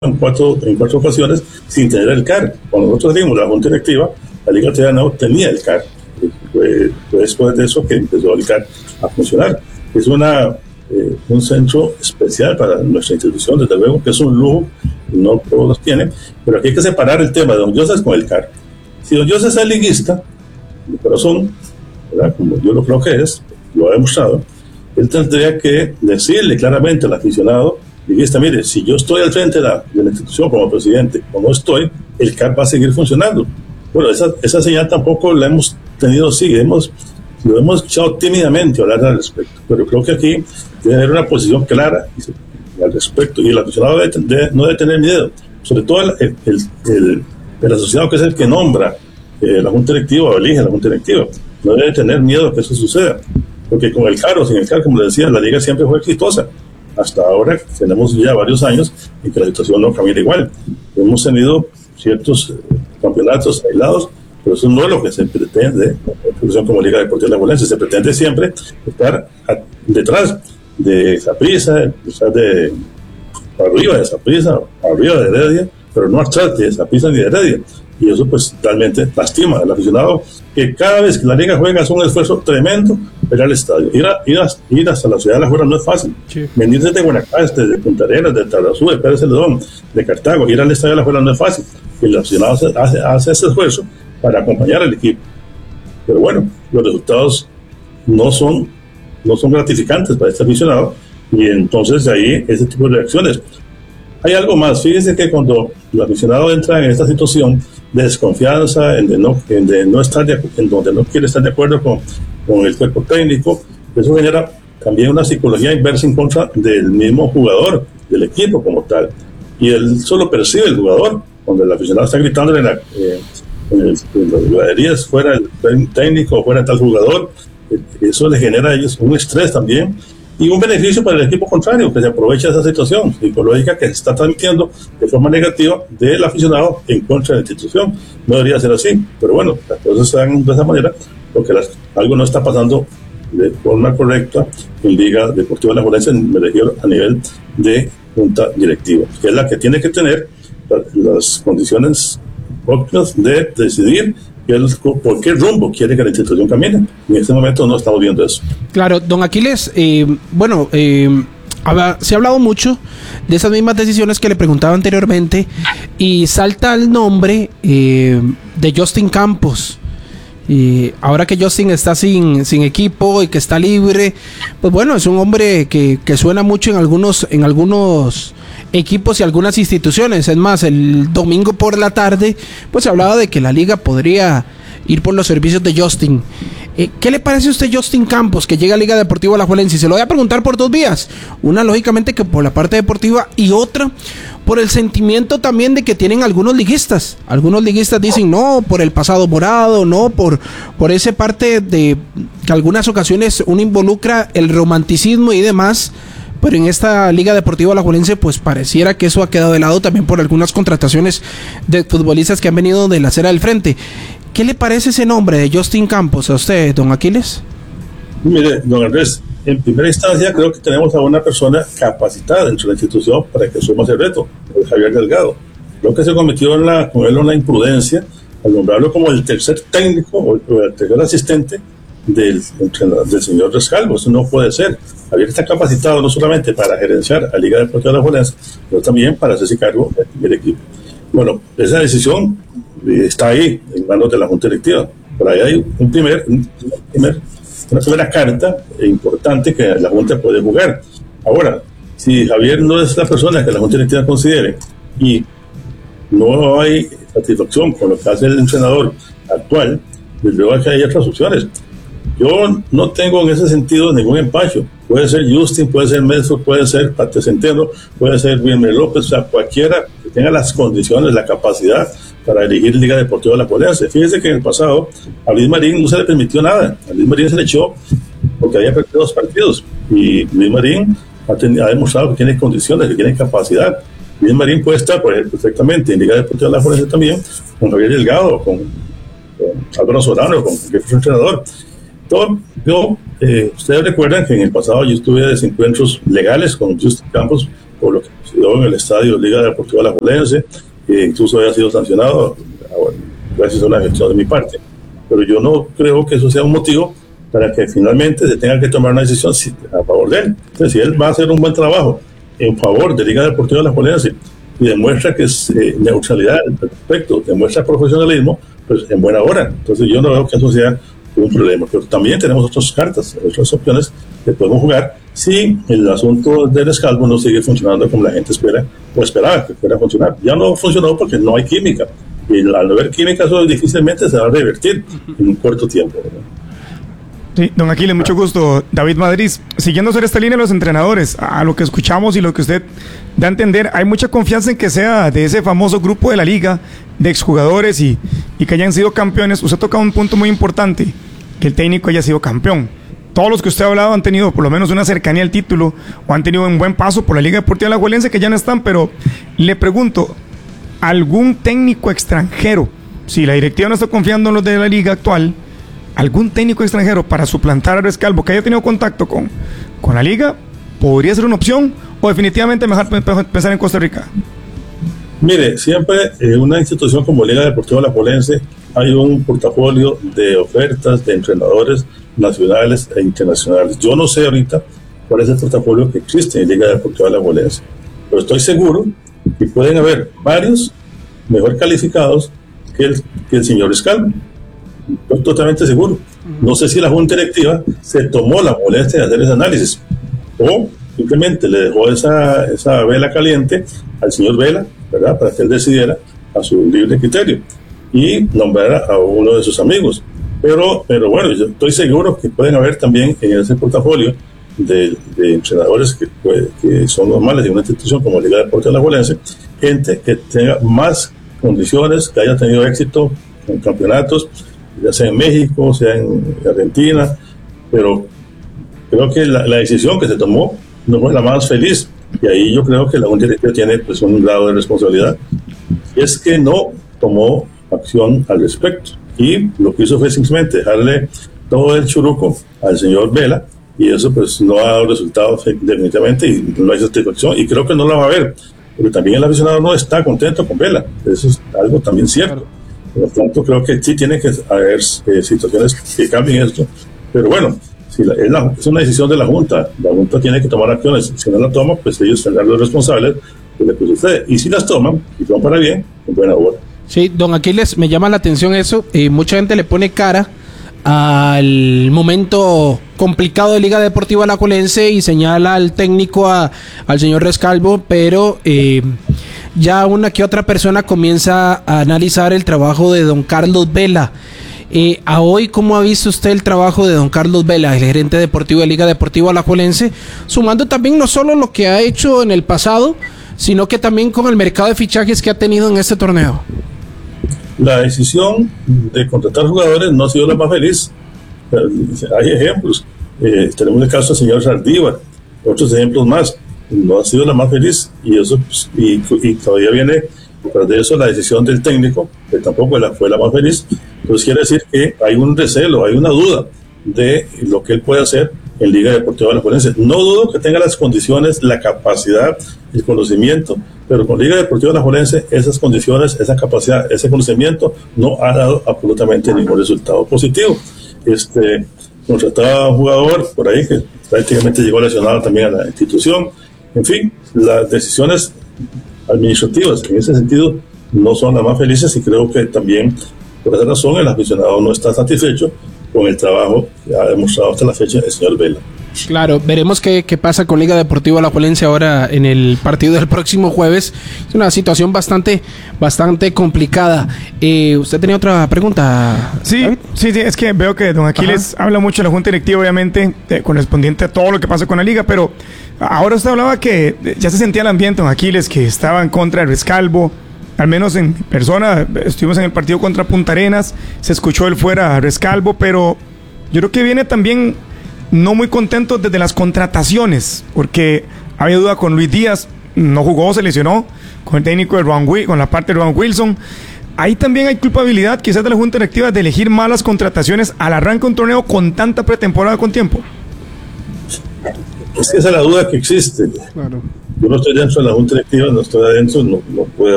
en cuatro ocasiones sin tener el CAR. Cuando nosotros dimos la junta directiva, la Liga todavía no tenía el CAR. Fue después de eso que empezó el CAR a funcionar. Es un centro especial para nuestra institución, desde luego que es un lujo, no todos los tienen, pero aquí hay que separar el tema de don José con el CAR. Si don José es liguista, de corazón, ¿verdad?, como yo lo creo que es, lo ha demostrado, él tendría que decirle claramente al aficionado liguista: mire, si yo estoy al frente de la institución como presidente, o no estoy, el CAR va a seguir funcionando. Bueno, esa señal tampoco la hemos tenido así, lo hemos escuchado tímidamente hablar al respecto, pero creo que aquí debe haber una posición clara al respecto, y el aficionado no debe tener miedo, sobre todo el asociado, que es el que nombra la junta directiva o elige la junta directiva, no debe tener miedo a que eso suceda, porque con el CAR o sin el CAR, como le decía, la liga siempre fue exitosa. Hasta ahora tenemos ya varios años en que la situación no camina igual. Hemos tenido ciertos campeonatos aislados, pero eso no es lo que se pretende como Liga Deportiva Alajuelense. Se pretende siempre estar detrás de Saprissa, arriba de Saprissa, arriba de Heredia, pero no atrás de Saprissa ni de Heredia. Y eso pues realmente lastima al aficionado, que cada vez que la Liga juega es un esfuerzo tremendo ir al estadio. Ir hasta la ciudad de Alajuela no es fácil. Sí. Venir desde Guanacaste, de Punta Arenas, de Tarazú, de Pérez Celedón, de Cartago, ir al estadio de Alajuela no es fácil. Y el aficionado hace ese esfuerzo para acompañar al equipo. Pero bueno, los resultados no son gratificantes para este aficionado, y entonces de ahí ese tipo de reacciones. Hay algo más. Fíjense que cuando el aficionado entra en esta situación de desconfianza, en donde no quiere estar de acuerdo con el cuerpo técnico, eso genera también una psicología inversa en contra del mismo jugador, del equipo como tal. Y él solo percibe el jugador. Cuando el aficionado está gritando en las graderías, fuera el técnico, fuera tal jugador, eso le genera a ellos un estrés también, y un beneficio para el equipo contrario, que se aprovecha de esa situación psicológica que se está transmitiendo de forma negativa del aficionado en contra de la institución. No debería ser así, pero bueno, las cosas se dan de esa manera porque algo no está pasando de forma correcta en Liga Deportiva Alajuelense, me refiero a nivel de junta directiva, que es la que tiene que tener las condiciones óptimas de decidir por qué rumbo quiere que la institución camine. En este momento no estamos viendo eso. Claro, don Aquiles, se ha hablado mucho de esas mismas decisiones que le preguntaba anteriormente, y salta el nombre de Justin Campos. Y ahora que Justin está sin equipo y que está libre, pues bueno, es un hombre que suena mucho en algunos equipos y algunas instituciones. Es más, el domingo por la tarde pues se hablaba de que la liga podría ir por los servicios de Justin. ¿Qué le parece a usted Justin Campos, que llega a Liga Deportiva Alajuelense? Se lo voy a preguntar por dos vías. Una, lógicamente, que por la parte deportiva, y otra por el sentimiento también de que tienen algunos liguistas. Algunos liguistas dicen no por el pasado morado, no por esa parte de que algunas ocasiones uno involucra el romanticismo y demás. Pero en esta Liga Deportiva Alajuelense pues pareciera que eso ha quedado de lado también por algunas contrataciones de futbolistas que han venido de la acera del frente. ¿Qué le parece ese nombre de Justin Campos a usted, don Aquiles? Mire, don Andrés, en primera instancia creo que tenemos a una persona capacitada dentro de la institución para que asuma ese reto, Javier Delgado. Creo que se cometió con él una imprudencia al nombrarlo como el tercer técnico o el tercer asistente del señor Rescalvo. Eso no puede ser. Javier está capacitado no solamente para gerenciar a Liga Deportiva Alajuelense, sino también para hacerse cargo del primer equipo. Bueno, esa decisión está ahí en manos de la Junta Directiva. Por ahí hay una primera carta importante que la Junta puede jugar. Ahora, si Javier no es la persona que la Junta Directiva considere y no hay satisfacción con lo que hace el entrenador actual, desde luego que hay otras opciones. Yo no tengo en ese sentido ningún empacho. Puede ser Justin, puede ser Medford, puede ser Pate Centeno, puede ser Wilmer López, o sea, cualquiera que tenga las condiciones, la capacidad para dirigir Liga Deportiva Alajuelense. Fíjese que en el pasado a Luis Marín no se le permitió nada. A Luis Marín se le echó porque había perdido 2 partidos. Y Luis Marín ha demostrado que tiene condiciones, que tiene capacidad. Luis Marín puede estar, por ejemplo, perfectamente en Liga Deportiva Alajuelense también, con Javier Delgado, con Álvaro Solano, con cualquier entrenador. Ustedes recuerdan que en el pasado yo estuve en desencuentros legales con Justin Campos por lo que sucedió en el estadio Liga Deportiva Alajuelense, que incluso haya sido sancionado, gracias a una gestión de mi parte. Pero yo no creo que eso sea un motivo para que finalmente se tenga que tomar una decisión a favor de él. Entonces, si él va a hacer un buen trabajo en favor de Liga Deportiva Alajuelense y demuestra que es neutralidad al respecto, demuestra profesionalismo, pues en buena hora. Entonces yo no veo que eso sea un problema, pero también tenemos otras cartas, otras opciones que podemos jugar si el asunto del Rescalvo no sigue funcionando como la gente espera o esperaba que fuera a funcionar. Ya no funcionó porque no hay química, y al no haber química eso difícilmente se va a revertir en un corto tiempo, ¿verdad? Sí, don Aquiles, mucho gusto. David Madrid, siguiendo sobre esta línea de los entrenadores, a lo que escuchamos y lo que usted da a entender, hay mucha confianza en que sea de ese famoso grupo de la liga, de exjugadores y que hayan sido campeones. Usted toca un punto muy importante, que el técnico haya sido campeón. Todos los que usted ha hablado han tenido por lo menos una cercanía al título o han tenido un buen paso por la Liga Deportiva Alajuelense, que ya no están, pero le pregunto, ¿algún técnico extranjero, si la directiva no está confiando en los de la liga actual, algún técnico extranjero para suplantar a Rescalvo que haya tenido contacto con la liga, podría ser una opción, o definitivamente mejor pensar en Costa Rica? Mire, siempre en una institución como Liga Deportiva Alajuelense hay un portafolio de ofertas de entrenadores nacionales e internacionales. Yo no sé ahorita cuál es el portafolio que existe en Liga Deportiva Alajuelense, pero estoy seguro que pueden haber varios mejor calificados que el señor Rescalvo. Estoy totalmente seguro. No sé si la Junta Directiva se tomó la molestia de hacer ese análisis o simplemente le dejó esa vela caliente al señor Vela, ¿verdad?, para que él decidiera a su libre criterio y nombrara a uno de sus amigos. Pero bueno, yo estoy seguro que pueden haber también en ese portafolio de entrenadores que son normales en una institución como Liga Deportiva Alajuelense, gente que tenga más condiciones, que haya tenido éxito en campeonatos, ya sea en México, sea en Argentina, pero creo que la decisión que se tomó no fue la más feliz, y ahí yo creo que la Junta Directiva tiene pues un grado de responsabilidad, y es que no tomó acción al respecto, y lo que hizo fue simplemente dejarle todo el churuco al señor Vela, y eso pues no ha dado resultados definitivamente, y no hay satisfacción, y creo que no la va a haber, porque también el aficionado no está contento con Vela, eso es algo también cierto. Por lo tanto, creo que sí tiene que haber situaciones que cambien esto. Pero bueno, si es una decisión de la Junta tiene que tomar acciones. Si no la toma, pues ellos tendrán los responsables de lo que sucede. Y si las toman, y toman para bien, en buena hora. Sí, don Aquiles, me llama la atención eso. Mucha gente le pone cara al momento complicado de Liga Deportiva Alajuelense y señala al técnico, al señor Rescalvo, pero ya una que otra persona comienza a analizar el trabajo de don Carlos Vela. A hoy, ¿cómo ha visto usted el trabajo de don Carlos Vela, el gerente deportivo de Liga Deportiva Alajuelense, sumando también no solo lo que ha hecho en el pasado, sino que también con el mercado de fichajes que ha tenido en este torneo? La decisión de contratar jugadores no ha sido la más feliz. Hay ejemplos. Tenemos el caso del señor Saldívar, otros ejemplos más. No ha sido la más feliz, y eso pues, y todavía viene tras de eso la decisión del técnico, que tampoco fue la más feliz. Entonces quiere decir que hay un recelo, hay una duda de lo que él puede hacer en Liga Deportiva Alajuelense. No dudo que tenga las condiciones, la capacidad, el conocimiento, pero con Liga Deportiva Alajuelense esas condiciones, esa capacidad, ese conocimiento no ha dado absolutamente ningún resultado positivo. Contrataba a un jugador por ahí que prácticamente llegó lesionado también a la institución. En fin, las decisiones administrativas en ese sentido no son las más felices, y creo que también por esa razón el aficionado no está satisfecho con el trabajo que ha demostrado hasta la fecha el señor Vela. Claro, veremos qué pasa con Liga Deportiva Alajuelense ahora en el partido del próximo jueves. Es una situación bastante complicada. ¿Usted tenía otra pregunta? Sí, es que veo que don Aquiles habla mucho de la Junta Directiva, obviamente, correspondiente a todo lo que pasa con la Liga, pero ahora usted hablaba que ya se sentía el ambiente, don Aquiles, que estaba en contra de Rescalvo. Al menos en persona, estuvimos en el partido contra Punta Arenas, se escuchó el fuera a Rescalvo, pero yo creo que viene también no muy contento desde las contrataciones, porque había duda con Luis Díaz, no jugó, se lesionó, con el técnico de con la parte de Ron Wilson. Ahí también hay culpabilidad quizás de la Junta Directiva de elegir malas contrataciones al arranque de un torneo con tanta pretemporada con tiempo. Es que esa es la duda que existe. Claro. Yo no estoy dentro de la junta directiva, no estoy adentro, no puedo